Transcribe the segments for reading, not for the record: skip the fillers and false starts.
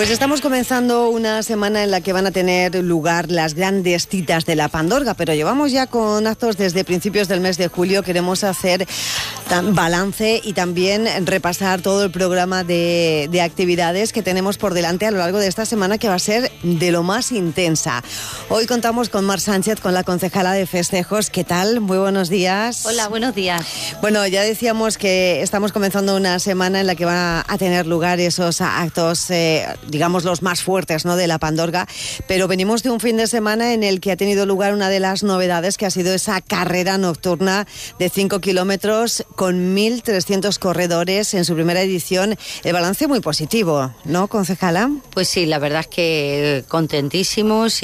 Pues estamos comenzando una semana en la que van a tener lugar las grandes citas de la Pandorga, pero llevamos ya con actos desde principios del mes de julio. Queremos hacer balance y también repasar todo el programa de actividades que tenemos por delante a lo largo de esta semana, que va a ser de lo más intensa. Hoy contamos con Mar Sánchez, con la concejala de festejos. ¿Qué tal? Muy buenos días. Hola, buenos días. Bueno, ya decíamos que estamos comenzando una semana en la que va a tener lugar esos actos, digamos, los más fuertes, ¿no?, de la Pandorga, pero venimos de un fin de semana en el que ha tenido lugar una de las novedades, que ha sido esa carrera nocturna de 5 kilómetros con 1.300 corredores en su primera edición. El balance muy positivo, ¿no, concejala? Pues sí, la verdad es que contentísimos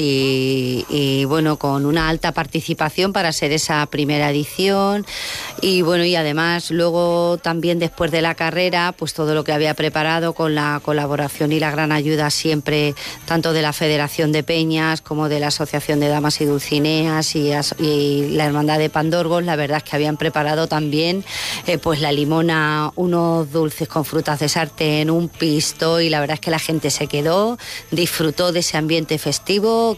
y bueno, con una alta participación para ser esa primera edición. Y bueno, y además luego también después de la carrera, pues todo lo que había preparado con la colaboración y la gran ayuda siempre, tanto de la Federación de Peñas como de la Asociación de Damas y Dulcineas y la Hermandad de Pandorgos. La verdad es que habían preparado también pues la limona, unos dulces con frutas de sartén, un pisto, y la verdad es que la gente se quedó, disfrutó de ese ambiente festivo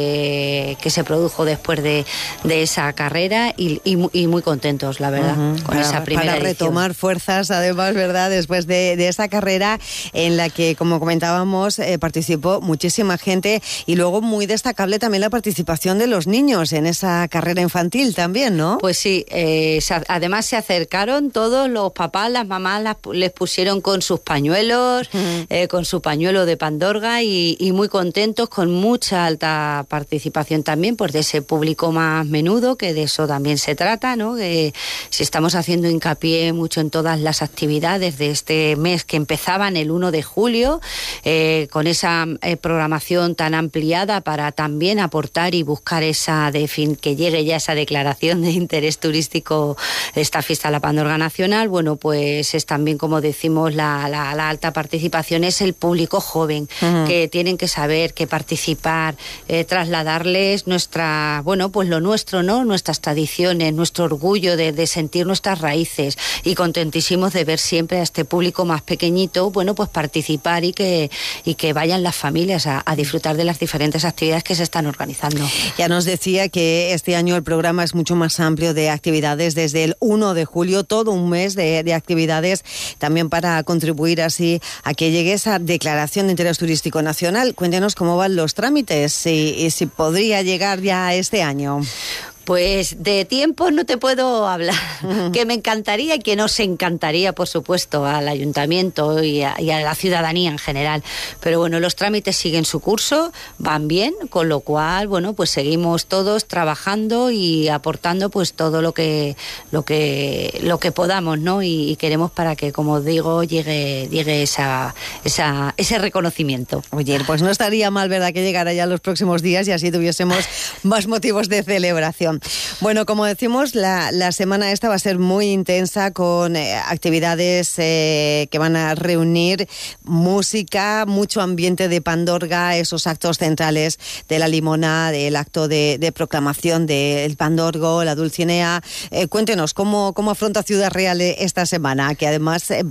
que se produjo después de esa carrera y muy contentos, la verdad, con esa primera para edición. Retomar fuerzas, además, ¿verdad?, después de esa carrera en la que, como comentábamos, participó muchísima gente, y luego muy destacable también la participación de los niños en esa carrera infantil también, ¿no? Pues sí, además se acercaron todos los papás, las mamás les pusieron con sus pañuelos, con su pañuelo de Pandorga, y muy contentos, con mucha alta participación también pues de ese público más menudo, que de eso también se trata, ¿no? Si estamos haciendo hincapié mucho en todas las actividades de este mes que empezaban el 1 de julio, con esa programación tan ampliada para también aportar y buscar que llegue ya esa declaración de interés turístico de esta fiesta de la Pandorga Nacional. Bueno, pues es también, como decimos, la alta participación, es el público joven, que tienen que saber, que participar, trasladarles pues lo nuestro, ¿no?, nuestras tradiciones, nuestro orgullo de sentir nuestras raíces, y contentísimos de ver siempre a este público más pequeñito, bueno, pues participar y que vayan las familias a disfrutar de las diferentes actividades que se están organizando. Ya nos decía que este año el programa es mucho más amplio de actividades, desde el 1 de julio, todo un mes de actividades, también para contribuir así a que llegue esa declaración de interés turístico nacional. Cuéntenos cómo van los trámites y si podría llegar ya este año. Pues de tiempo no te puedo hablar, que me encantaría y que nos encantaría, por supuesto, al ayuntamiento y a la ciudadanía en general. Pero bueno, los trámites siguen su curso, van bien, con lo cual, bueno, pues seguimos todos trabajando y aportando pues todo lo que podamos, ¿no? Y queremos para que, como digo, llegue ese reconocimiento. Oye, pues no estaría mal, ¿verdad?, que llegara ya los próximos días y así tuviésemos más motivos de celebración. Bueno, como decimos, la semana esta va a ser muy intensa, con actividades que van a reunir música, mucho ambiente de Pandorga, esos actos centrales de la limona, del acto de proclamación del Pandorgo, la Dulcinea. Cuéntenos, ¿cómo afronta Ciudad Real esta semana? Que además